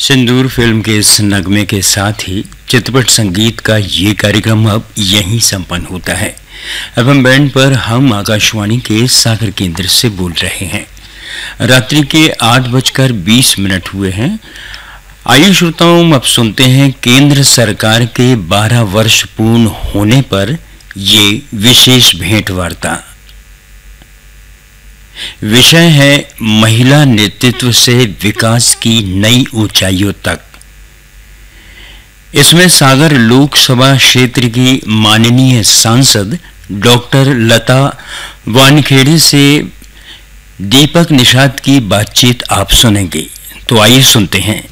सिंदूर film के इस नगमे के साथ ही चित्रपट संगीत का ये कार्यक्रम अब यहीं संपन्न होता है। एफएम बैंड पर हम आकाशवाणी के सागर केंद्र से बोल रहे हैं। रात्रि के 8:20 हुए हैं। आइए श्रोताओं, अब सुनते हैं केंद्र सरकार के 12 वर्ष पूर्ण होने पर ये विशेष भेंट वार्ता। विषय है महिला नेतृत्व से विकास की नई ऊंचाइयों तक। इसमें सागर लोकसभा क्षेत्र की माननीय सांसद डॉक्टर लता वानखेड़े से दीपक निषाद की बातचीत आप सुनेंगे। तो आइए सुनते हैं।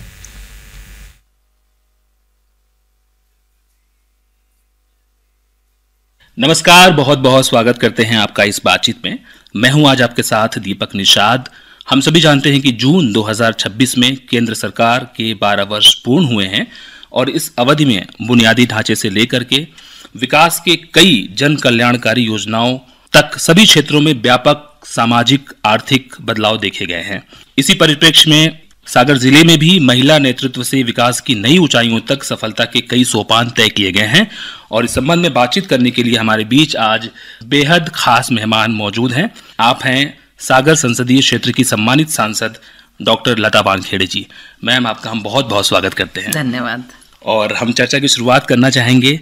नमस्कार, बहुत बहुत स्वागत करते हैं आपका इस बातचीत में। मैं हूं आज आपके साथ दीपक निषाद। हम सभी जानते हैं कि जून 2026 में केंद्र सरकार के 12 वर्ष पूर्ण हुए हैं और इस अवधि में बुनियादी ढांचे से लेकर के विकास के कई जन कल्याणकारी योजनाओं तक सभी क्षेत्रों में व्यापक सामाजिक आर्थिक बदलाव देखे गए हैं। इसी परिप्रेक्ष्य में सागर जिले में भी महिला नेतृत्व से विकास की नई ऊंचाइयों तक सफलता के कई सोपान तय किए गए हैं और इस संबंध में बातचीत करने के लिए हमारे बीच आज बेहद खास मेहमान मौजूद हैं। आप हैं सागर संसदीय क्षेत्र की सम्मानित सांसद डॉक्टर लता वानखेड़े जी। मैम, आपका हम बहुत बहुत स्वागत करते हैं। धन्यवाद। और हम चर्चा की शुरुआत करना चाहेंगे